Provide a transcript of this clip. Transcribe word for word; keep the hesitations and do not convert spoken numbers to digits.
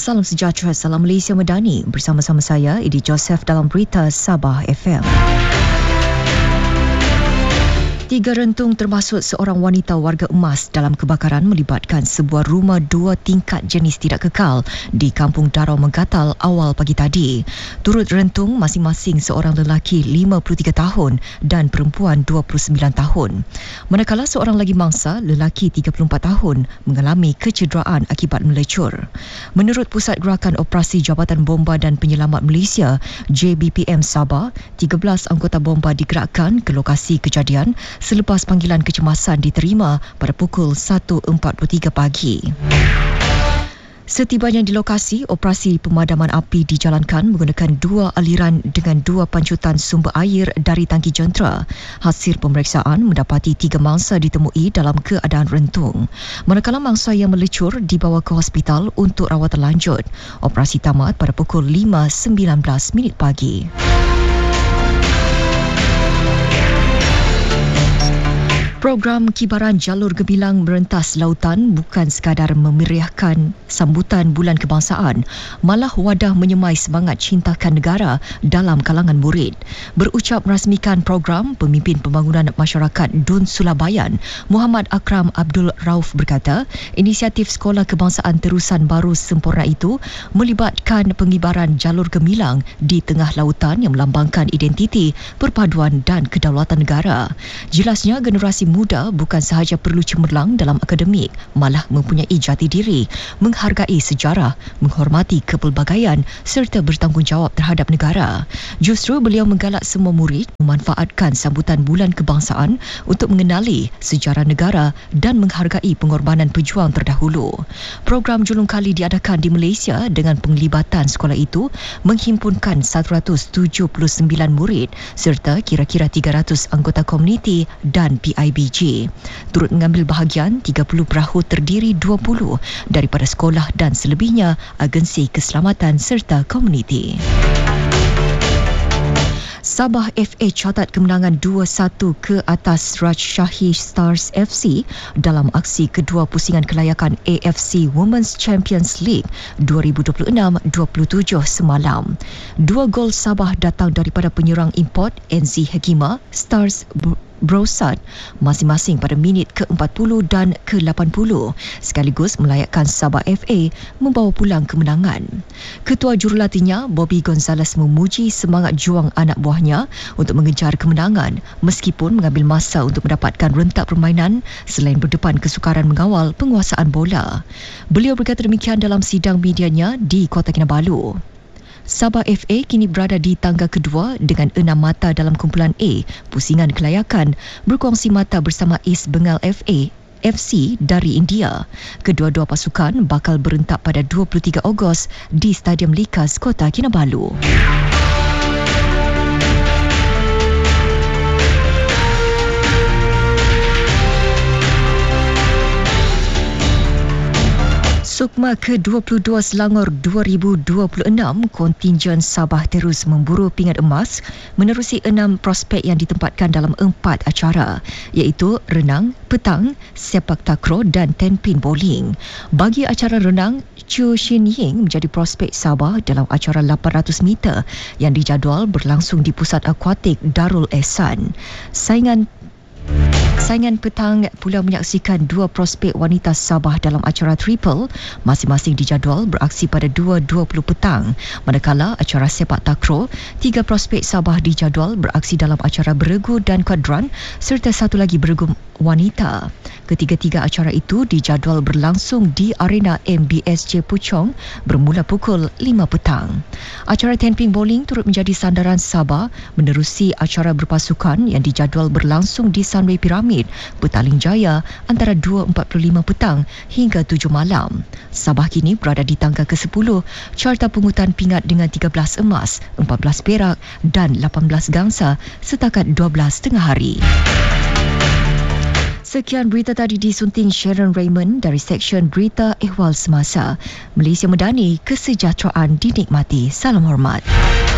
Salam sejahtera, salam Malaysia Medani. Bersama-sama saya, Edi Joseph dalam Berita Sabah F M. Tiga rentung termasuk seorang wanita warga emas dalam kebakaran melibatkan sebuah rumah dua tingkat jenis tidak kekal di Kampung Darau Menggatal awal pagi tadi. Turut rentung masing-masing seorang lelaki lima puluh tiga tahun dan perempuan dua puluh sembilan tahun. Manakala seorang lagi mangsa, lelaki tiga puluh empat tahun, mengalami kecederaan akibat melecur. Menurut Pusat Gerakan Operasi Jabatan Bomba dan Penyelamat Malaysia, J B P M Sabah, tiga belas anggota bomba digerakkan ke lokasi kejadian selepas panggilan kecemasan diterima pada pukul satu empat puluh tiga pagi. Setibanya di lokasi, operasi pemadaman api dijalankan menggunakan dua aliran dengan dua pancutan sumber air dari tangki jentera. Hasil pemeriksaan mendapati tiga mangsa ditemui dalam keadaan rentung. Manakala mangsa yang melecur dibawa ke hospital untuk rawatan lanjut. Operasi tamat pada pukul lima sembilan belas minit pagi. Program Kibaran Jalur Gemilang merentas lautan bukan sekadar memeriahkan sambutan Bulan Kebangsaan, malah wadah menyemai semangat cintakan negara dalam kalangan murid. Berucap merasmikan program, Pemimpin Pembangunan Masyarakat Dun Sulabayan, Muhammad Akram Abdul Rauf berkata, inisiatif Sekolah Kebangsaan Terusan Baru Sempurna itu melibatkan pengibaran jalur gemilang di tengah lautan yang melambangkan identiti, perpaduan dan kedaulatan negara. Jelasnya, generasi muda bukan sahaja perlu cemerlang dalam akademik, malah mempunyai jati diri, menghargai sejarah, menghormati kepelbagaian serta bertanggungjawab terhadap negara. Justru beliau menggalak semua murid memanfaatkan sambutan Bulan Kebangsaan untuk mengenali sejarah negara dan menghargai pengorbanan pejuang terdahulu. Program julung kali diadakan di Malaysia dengan penglibatan sekolah itu menghimpunkan seratus tujuh puluh sembilan murid serta kira-kira tiga ratus anggota komuniti dan P I B J. Turut mengambil bahagian tiga puluh perahu terdiri dua puluh daripada sekolah dan selebihnya agensi keselamatan serta komuniti. Sabah F A catat kemenangan dua satu ke atas Rajshahi Stars F C dalam aksi kedua pusingan kelayakan A F C Women's Champions League dua ribu dua puluh enam dua puluh tujuh semalam. Dua gol Sabah datang daripada penyerang import N Z Hekima, Stars Brosad masing-masing pada minit ke empat puluh dan ke lapan puluh, sekaligus melayakkan Sabah F A membawa pulang kemenangan. Ketua jurulatihnya Bobby Gonzalez memuji semangat juang anak buahnya untuk mengejar kemenangan meskipun mengambil masa untuk mendapatkan rentak permainan selain berdepan kesukaran mengawal penguasaan bola. Beliau berkata demikian dalam sidang medianya di Kota Kinabalu. Sabah F A kini berada di tangga kedua dengan enam mata dalam kumpulan A, pusingan kelayakan, berkongsi mata bersama East Bengal F A F C dari India. Kedua-dua pasukan bakal berentak pada dua puluh tiga Ogos di Stadium Likas Kota Kinabalu. Sukma ke dua puluh dua Selangor dua ribu dua puluh enam, kontingen Sabah terus memburu pingat emas menerusi enam prospek yang ditempatkan dalam empat acara, iaitu renang, petang, sepak takraw dan ten pin bowling. Bagi acara renang, Chu Shin Ying menjadi prospek Sabah dalam acara lapan ratus meter yang dijadual berlangsung di Pusat Akuatik Darul Ehsan. Saingan Saingan petang pula menyaksikan dua prospek wanita Sabah dalam acara triple, masing-masing dijadual beraksi pada dua dua puluh petang. Manakala acara sepak takraw, tiga prospek Sabah dijadual beraksi dalam acara beregu dan kuadran serta satu lagi beregu wanita. Ketiga-tiga acara itu dijadual berlangsung di arena M B S J Puchong bermula pukul lima petang. Acara ten pin bowling turut menjadi sandaran Sabah menerusi acara berpasukan yang dijadual berlangsung di Sunway Pyramid, Petaling Jaya antara dua empat puluh lima petang hingga tujuh malam. Sabah kini berada di tangga ke sepuluh carta pungutan pingat dengan tiga belas emas, empat belas perak dan lapan belas gangsa setakat dua belas tengah hari. Sekian berita tadi disunting Sharon Raymond dari Seksyen Berita Ehwal Semasa. Malaysia Medani, kesejahteraan dinikmati. Salam hormat.